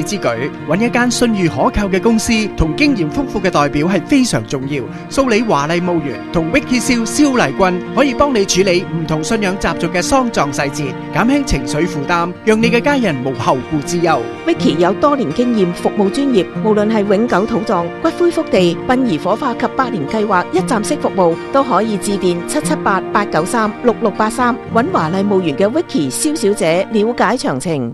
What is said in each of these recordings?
之舉，揾一間信譽可靠嘅公司同經驗豐富嘅代表係非常重要。蘇里華麗墓園同 Vicky 蕭麗君可以幫你處理唔同信仰習俗嘅喪葬細節，減輕情緒負擔，讓你嘅家人無後顧之憂。 Vicky 有多年經驗，服務專業，無論係永久土葬、骨灰福地、殯儀火化及百年計劃一站式服務，都可以致電778-893-6683，揾華麗墓園嘅 Vicky 蕭小姐了解詳情。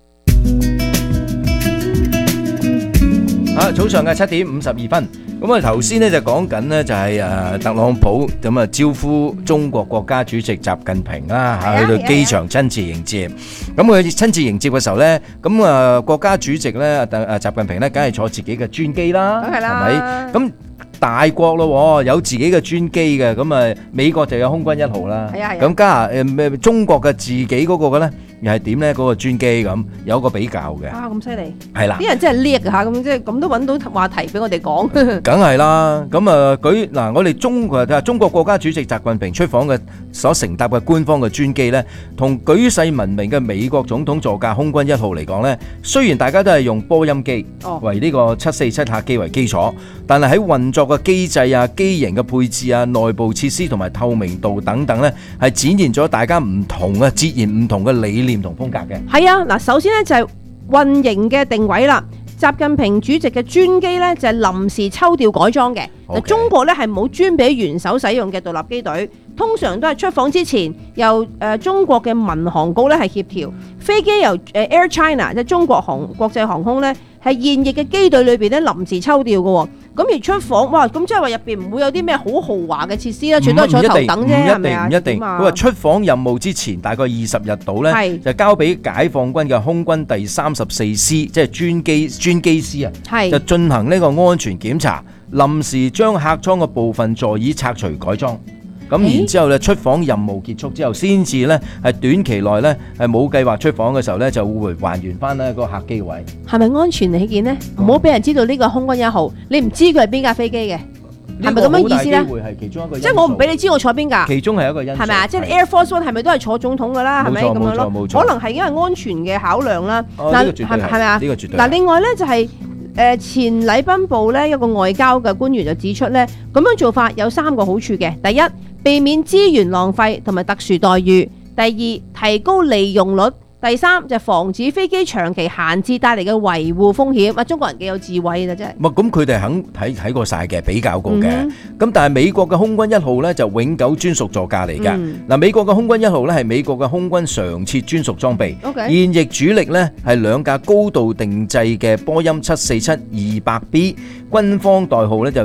早上嘅7點52分，咁啊頭先咧就講緊呢，就係特朗普咁啊招呼中國國家主席習近平啦嚇，去到機場親自迎接。咁佢親自迎接嘅時候咧，咁啊國家主席咧習近平咧，梗係坐自己嘅專機啦，係咪？咁大國咯，有自己嘅專機嘅，咁啊美國就有空軍1號啦，咁加中國嘅自己嗰個嘅咧。又係點咧？嗰個專機咁有一個比較嘅。 咁犀利係啦， 啲人真係叻㗎嚇，咁即係咁都揾到話題俾我哋講。 梗係啦，咁啊我哋中國國家主席習近平出訪嘅所乘搭嘅官方嘅專機咧，同舉世聞名嘅美國總統座駕空軍1號嚟講咧，雖然大家都係用波音機為呢個747客機為基礎，但係喺運作嘅機制啊、機型嘅配置啊、內部設施同埋透明度等等咧，係展現咗大家唔同嘅截然唔同嘅理念同風格嘅。 係啊，嗱，首先咧就係運營嘅定位啦。習近平主席嘅專機咧就係臨時抽調改裝嘅。中國咧係冇專俾元首使用嘅獨立機隊，通常都係出訪之前由中國嘅民航局咧係協調，飛機由Air China 即係中國國際航空咧係現役嘅機隊裏邊咧臨時抽調嘅。咁而出訪，哇！咁即係話入邊唔會有啲咩好豪華嘅設施啦，最多係坐頭等啫，係咪啊？ 唔一定。佢話出訪任務之前大概20日到咧，就交俾解放軍嘅空軍第34師，即係專機師啊，就進行呢個安全檢查，臨時將客艙嘅部分座椅拆除改裝。咁然之後咧，出訪任務結束之後，先至咧係短期內咧係冇計劃出訪嘅時候咧，就會還原翻咧個客機位。 係咪安全起見呢？唔好俾人知道呢個空軍1號，你唔知佢係邊架飛機嘅，係咪咁樣意思咧？即係我唔俾你知我坐邊架， 其中係一個因素， 係咪啊？即係 Air Force One 係咪都係坐總統㗎啦？係咪咁樣咯？可能係因為安全嘅考量啦。嗱，係咪啊？ 呢個絕對。 嗱，另外咧就係。前禮賓部咧一個外交嘅官員就指出咧，咁樣做法有3個好處嘅。第一，避免資源浪費同埋特殊待遇；第二，提高利用率；第三，就防止飛機長期閒置帶嚟嘅維護風險。中國人幾有智慧㗎，真係。 咁佢哋肯睇過晒嘅，比較過嘅。咁但係美國嘅空軍1號咧就永久專屬座駕嚟㗎。美國嘅空軍1號咧係美國嘅空軍常設專屬裝備。現役主力咧係2架高度定制嘅波音747-200B， 軍方代號咧就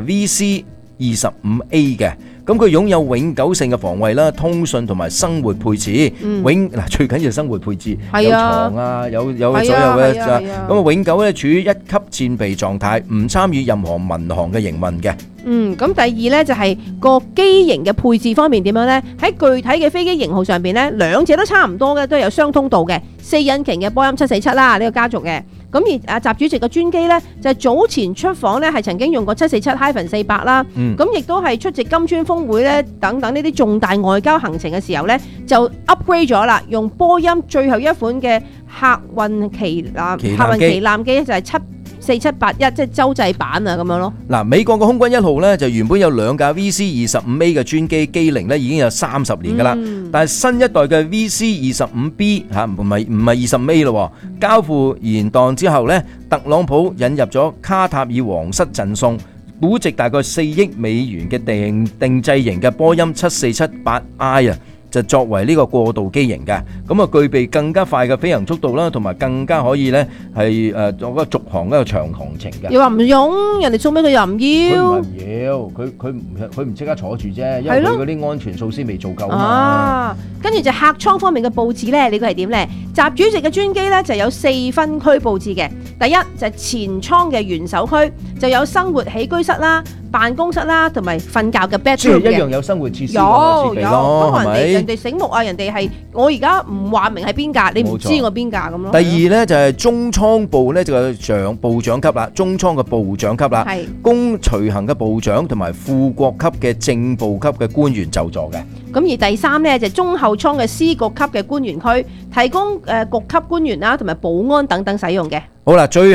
VC-25A 嘅。咁佢擁有永久性嘅防衛啦、通訊同埋生活配置。最緊要生活配置，有床啊，有所有嘅。咁永久咧處於1級戰備狀態，唔參與任何民航嘅營運嘅。 咁第二咧就係個機型嘅配置方面點樣咧？喺具體嘅飛機型號上邊咧，兩者都差唔多嘅，都有雙通道嘅4引擎嘅波音747啦，呢個家族嘅。咁而習主席嘅專機咧，就係早前出訪咧，係曾經用過747-400啦。咁亦都係出席金磚峰會咧等等呢啲重大外交行程嘅時候咧，就 upgrade 咗啦，用波音最後一款嘅客運旗艦機就係4781，即係洲際版啊咁樣咯。 美國嘅空軍1號咧就原本有2架 VC-25A 嘅專機機齡咧已經有30年噶啦，但係新一代嘅 VC-25B 唔係 25A 咯，交付延宕之後咧，特朗普引入咗卡塔爾皇室贈送，估值大概4億美元嘅定制型嘅波音747-8I啊。就作為呢個過渡機型嘅，咁啊具備更加快嘅飛行速度啦，同埋更加可以咧係做個續航一個長航程嘅。 又話唔用，人哋送俾佢又唔要。 佢唔要，佢唔即刻坐住啫，因為佢嗰啲安全措施未做夠啊嘛。 跟住就客艙方面嘅佈置咧，你估係點咧？習主席嘅專機咧就有4分區佈置嘅。第一就係前艙嘅元首區，就有生活起居室啦、 辦公室啦，同埋瞓覺嘅即係 bedroom 嘅。 一樣有生活設施嘅有設備有， 咯，係不過人咪？ 哋醒目啊，人哋係我而家唔話明係邊格，你唔冇錯知我邊格咁咯。 第二咧就係中倉部咧就係部長級啦，中倉嘅部長級啦， 係公隨行嘅部長同埋副國級嘅正部級嘅官員就座嘅。 咁而第三咧就係中後倉嘅司局級嘅官員區，提供局級官員啦同埋保安等等使用嘅。 好啦，最